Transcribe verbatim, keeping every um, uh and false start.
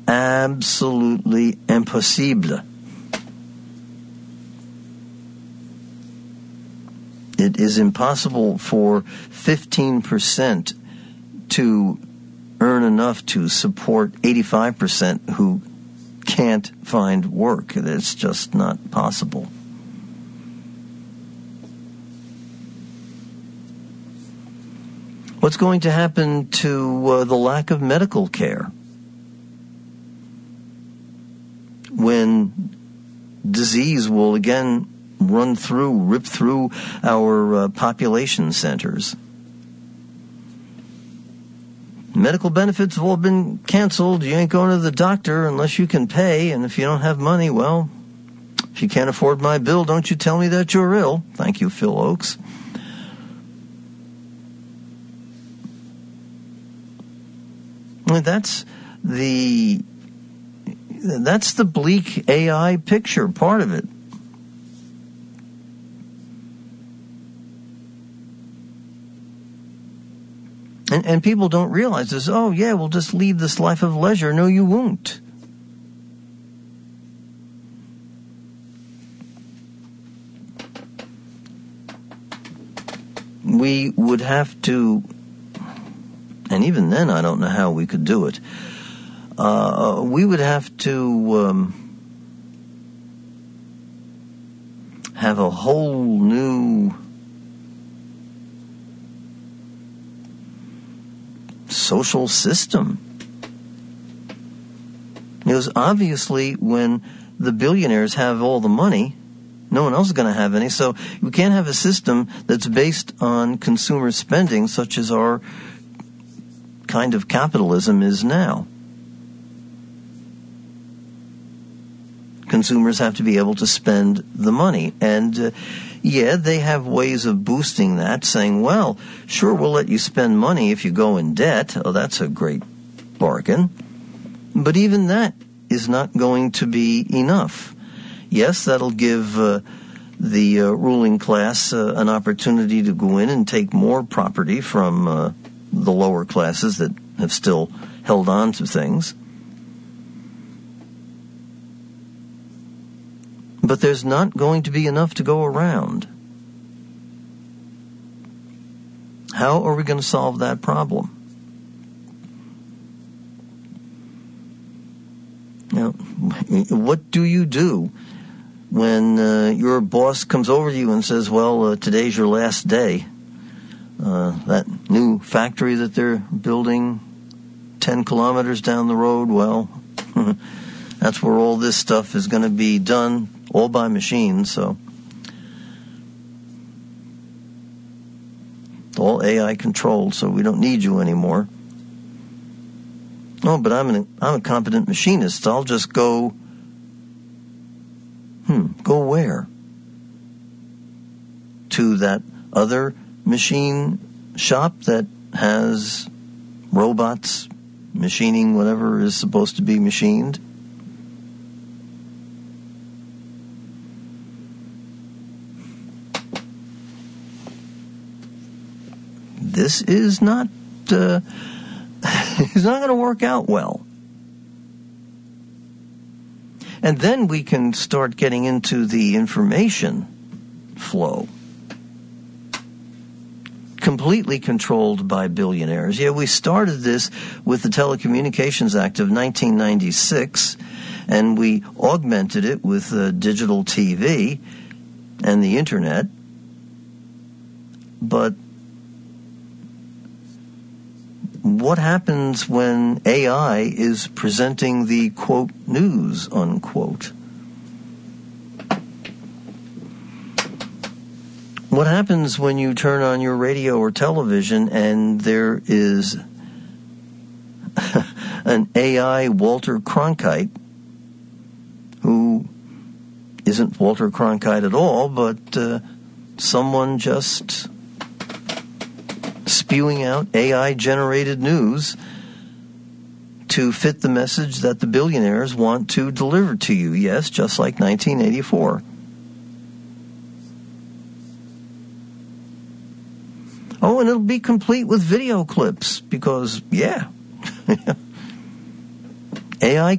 absolutely impossible. It is impossible for fifteen percent to earn enough to support eighty-five percent who can't find work. It's just not possible. What's going to happen to uh, the lack of medical care when disease will again run through, rip through our uh, population centers? Medical benefits have all been canceled. You ain't going to the doctor unless you can pay, and if you don't have money, well, if you can't afford my bill, don't you tell me that you're ill. Thank you, Phil Oakes. That's the that's the bleak A I picture, part of it. And, and people don't realize this. Oh, yeah, we'll just lead this life of leisure. No, you won't. We would have to, and even then I don't know how we could do it, uh, we would have to um, have a whole new social system. Because obviously when the billionaires have all the money, no one else is going to have any. So we can't have a system that's based on consumer spending such as our kind of capitalism is now. Consumers have to be able to spend the money. And uh, yeah, they have ways of boosting that, saying, well, sure, we'll let you spend money if you go in debt. Oh, that's a great bargain. But even that is not going to be enough. Yes, that'll give uh, the uh, ruling class uh, an opportunity to go in and take more property from uh, the lower classes that have still held on to things. But there's not going to be enough to go around. How are we going to solve that problem? Now, what do you do when uh, your boss comes over to you and says, well, uh, today's your last day? Uh, that new factory that they're building ten kilometers down the road, well, that's where all this stuff is going to be done, all by machines, so all A I controlled, so we don't need you anymore. Oh, but I'm an I'm a competent machinist. I'll just go. Hmm. Go where? To that other machine shop that has robots machining whatever is supposed to be machined. This is not uh, it's not going to work out well. And then we can start getting into the information flow. Completely controlled by billionaires. Yeah, we started this with the Telecommunications Act of nineteen ninety-six, and we augmented it with uh, digital T V and the Internet. But what happens when A I is presenting the, quote, news, unquote? What happens when you turn on your radio or television and there is an A I Walter Cronkite who isn't Walter Cronkite at all, but uh, someone just spewing out A I-generated news to fit the message that the billionaires want to deliver to you. Yes, just like nineteen eighty-four. Oh, and it'll be complete with video clips because, yeah, A I